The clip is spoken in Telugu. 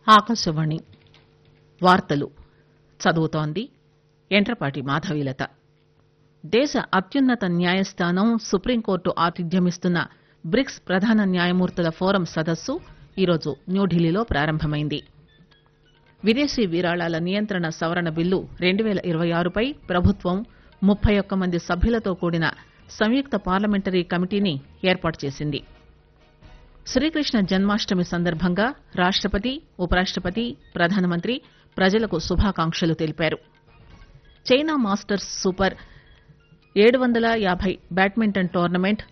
ఆకాశవాణి వార్తలు చదువుతోంది ఎంట్రపాటి మాధవీలత. దేశ అత్యున్నత న్యాయస్థానం సుప్రీంకోర్టు ఆతిథ్యమిస్తున్న బ్రిక్స్ ప్రధాన న్యాయమూర్తుల ఫోరం సదస్సు ఈరోజు న్యూఢిల్లీలో ప్రారంభమైంది. విదేశీ విరాళాల నియంత్రణ సవరణ బిల్లు 2026పై ప్రభుత్వం 31 మంది సభ్యులతో కూడిన సంయుక్త పార్లమెంటరీ కమిటీని ఏర్పాటు చేసింది. శ్రీకృష్ణ జన్మాష్టమి సందర్భంగా రాష్టపతి, ఉపరాష్టపతి, ప్రధానమంత్రి ప్రజలకు శుభాకాంక్షలు తెలిపారు. China masters super 750 badminton tournament